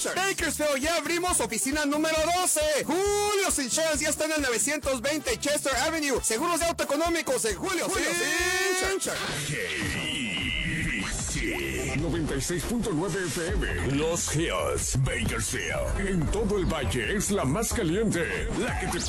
Bakersfield, ya abrimos oficina número 12. Julio's Insurance ya está en el 920 Chester Avenue. Seguros de auto económicos en Julio's Insurance. 96.9 FM. Los Hills, Bakersfield. En todo el valle es la más caliente. La que te